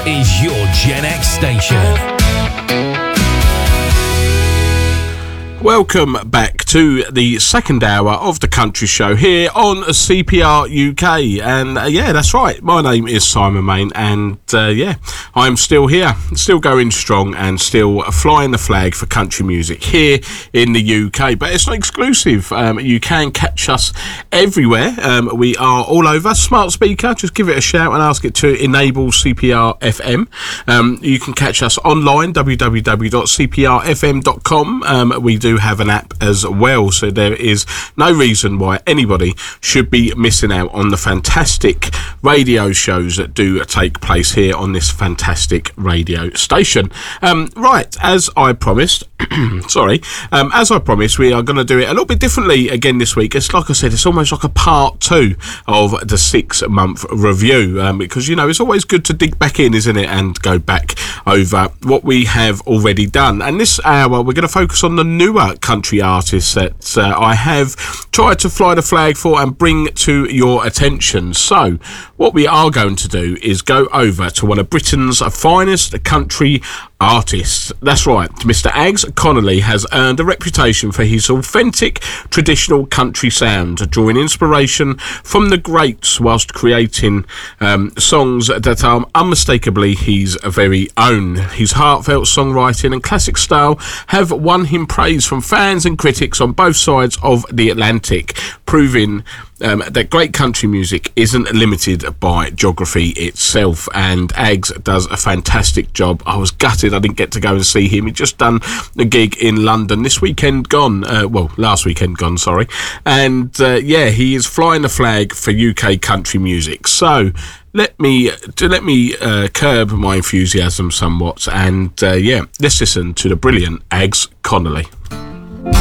is your Gen X station. Welcome back to the second hour of the Country Show here on CPR UK, and yeah, that's right, my name is Simon Main, and yeah, I'm still here, still going strong and still flying the flag for country music here in the UK, but it's not exclusive. You can catch us everywhere. We are all over. Smart speaker, just give it a shout and ask it to enable CPR FM. You can catch us online, www.cprfm.com. We do have an app as well, so there is no reason why anybody should be missing out on the fantastic radio shows that do take place here on this fantastic radio station. Right, as I promised, as I promised, we are going to do it a little bit differently again this week. It's like I said, it's almost like a part 2 of the 6-month review, because, you know, it's always good to dig back in, isn't it, and go back over what we have already done. And this hour, we're going to focus on the newer country artists that I have tried to fly the flag for and bring to your attention. So what we are going to do is go over to one of Britain's finest country artists. That's right, Mr. Ags Connolly has earned a reputation for his authentic traditional country sound, drawing inspiration from the greats whilst creating songs that are unmistakably his very own. His heartfelt songwriting and classic style have won him praise from fans and critics on both sides of the Atlantic, proving that great country music isn't limited by geography itself, and Ags does a fantastic job. I was gutted I didn't get to go and see him. He'd just done a gig in London last weekend gone, sorry, and yeah, he is flying the flag for UK country music. So let me curb my enthusiasm somewhat, and yeah, let's listen to the brilliant Ags Connolly.